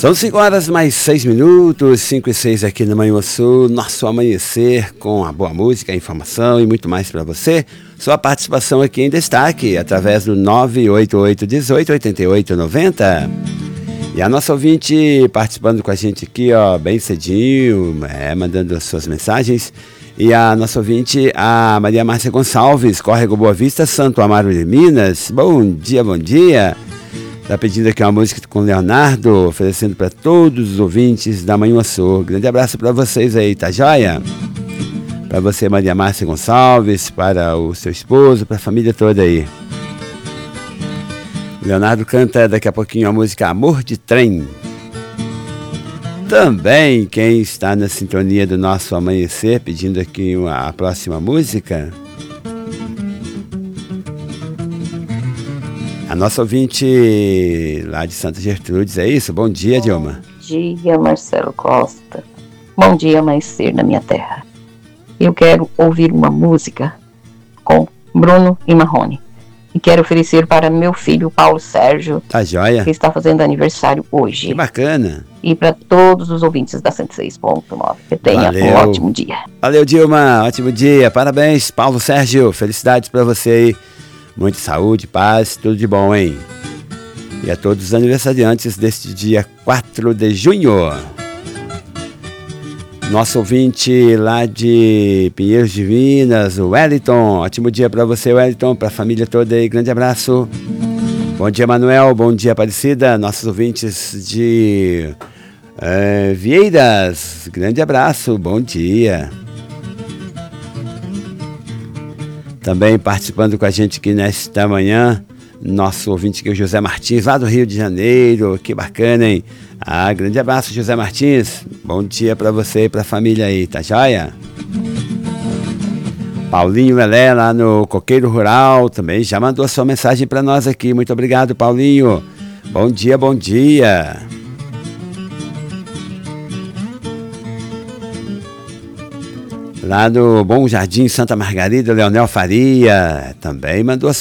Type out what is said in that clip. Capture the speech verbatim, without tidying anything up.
São cinco horas mais seis minutos, cinco e seis aqui no Manhã Sul, nosso amanhecer com a boa música, a informação e muito mais para você. Sua participação aqui em destaque através do nove oito oito, um oito, oito oito nove zero. E a nossa ouvinte participando com a gente aqui, ó, bem cedinho, é, mandando as suas mensagens. E a nossa ouvinte, a Maria Márcia Gonçalves, Córrego Boa Vista, Santo Amaro de Minas. Bom dia, bom dia. Está pedindo aqui uma música com o Leonardo, oferecendo para todos os ouvintes da Manhã Sul. Grande abraço para vocês aí, tá joia? Para você, Maria Márcia Gonçalves, para o seu esposo, para a família toda aí. Leonardo canta daqui a pouquinho a música Amor de Trem. Também quem está na sintonia do nosso amanhecer, pedindo aqui uma, a próxima música... A nossa ouvinte lá de Santa Gertrudes, é isso? Bom dia, Dilma. Bom dia, Marcelo Costa. Bom dia, amanhecer na minha terra. Eu quero ouvir uma música com Bruno e Marrone. E quero oferecer para meu filho, Paulo Sérgio, tá joia, que está fazendo aniversário hoje. Que bacana. E para todos os ouvintes da cento e seis ponto nove. Que tenha Valeu. um ótimo dia. Valeu, Dilma. Ótimo dia. Parabéns, Paulo Sérgio. Felicidades para você aí. Muita saúde, paz, tudo de bom, hein? E a todos os aniversariantes deste dia quatro de junho. Nosso ouvinte lá de Pinheiros de Minas, o Wellington. Ótimo dia para você, Wellington, para a família toda aí. Grande abraço. Bom dia, Manuel. Bom dia, Aparecida. Nossos ouvintes de é, Vieiras. Grande abraço. Bom dia. Também participando com a gente aqui nesta manhã, nosso ouvinte aqui, o José Martins, lá do Rio de Janeiro. Que bacana, hein? Ah, grande abraço, José Martins. Bom dia para você e para a família aí, tá joia? Paulinho Lelé, lá no Coqueiro Rural, também já mandou a sua mensagem para nós aqui. Muito obrigado, Paulinho. Bom dia, bom dia. Lá do Bom Jardim, Santa Margarida, Leonel Faria, também mandou a